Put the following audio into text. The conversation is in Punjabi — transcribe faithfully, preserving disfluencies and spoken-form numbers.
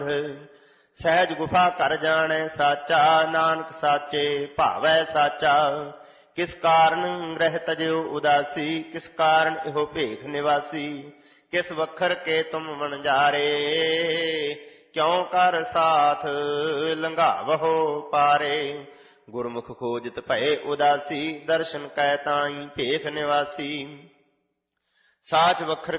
ਸਹਿਜ ਗੁਫਾ ਕਰ ਜਾਣੈ ਸਾਚਾ, ਨਾਨਕ ਸਾਚੇ ਭਾਵੈ ਸਾਚਾ। ਕਿਸ ਕਾਰਨ ਰਹਿ ਤਜਿਓ ਉਦਾਸੀ, ਕਿਸ ਕਾਰਨ ਇਹੋ ਭੇਖ ਨਿਵਾਸੀ। ਕਿਸ ਵਖਰ ਕੇ ਤੁਮ ਵਣਜਾਰੇ, ਕਿਉ ਕਰ ਸਾਥ ਲੰਘਾਵਹੋ ਪਾਰੇ। ਗੁਰਮੁਖ ਖੋਜਤ ਭਏ ਉਦਾਸੀ, ਦਰਸ਼ਨ ਕੈ ਤਾਈ ਭੇਖ ਨਿਵਾਸੀ। ਸਾਚ ਵਖਰ